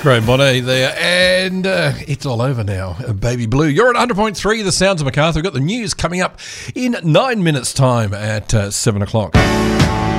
Great Monet there, and it's all over now. Baby Blue. You're at 100.3, the sounds of Macarthur. We've got the news coming up in 9 minutes' time at 7 o'clock.